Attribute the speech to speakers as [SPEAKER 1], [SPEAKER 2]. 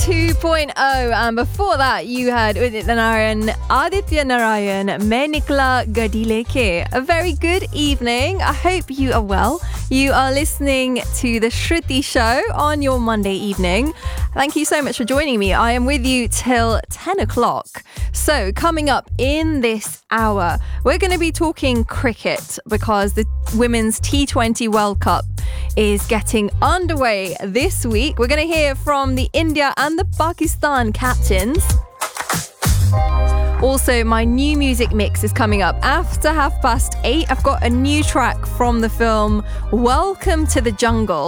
[SPEAKER 1] 2.0, and before that you had Aditya Narayan, Main Nikla Gadi Leke. A very good evening. I hope you are well. You are listening to the Shruti Show on your Monday evening. Thank you so much for joining me. I am with you till 10 o'clock. So coming up in this hour, we're going to be talking cricket because the Women's T20 World Cup is getting underway this week. We're going to hear from the India and the Pakistan captains. Also, my new music mix is coming up after 8:30. I've got a new track from the film Welcome to the Jungle.